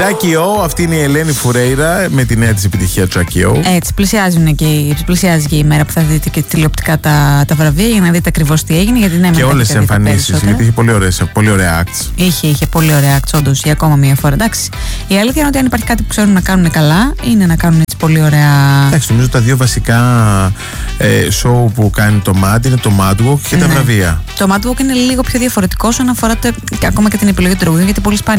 Jackie O, αυτή είναι η Ελένη Φουρέιρα με τη νέα της επιτυχία Jackie O. Έτσι, πλησιάζει και η μέρα που θα δείτε και τηλεοπτικά τα βραβεία για να δείτε ακριβώς τι έγινε. Γιατί, ναι, και όλες τις εμφανίσεις, γιατί είχε πολύ ωραία acts. Είχε πολύ ωραία acts, όντως, για ακόμα μία φορά. Εντάξει. Η αλήθεια είναι ότι αν υπάρχει κάτι που ξέρουν να κάνουν καλά, είναι να κάνουν έτσι πολύ ωραία. Εντάξει, νομίζω τα δύο βασικά show που κάνει το Mad είναι το Mad Walk και τα βραβεία. Το Mad Walk είναι λίγο πιο διαφορετικό όσον αφορά ακόμα και την επιλογή του τραγουδιού, γιατί πολύ σπάνια